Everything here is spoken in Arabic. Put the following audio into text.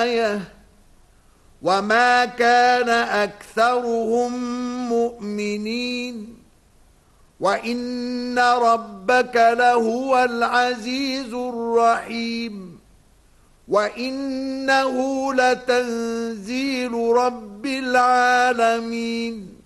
آية وما كان أكثرهم مؤمنين وإن ربك لهو العزيز الرحيم وإنه لتنزيل رب العالمين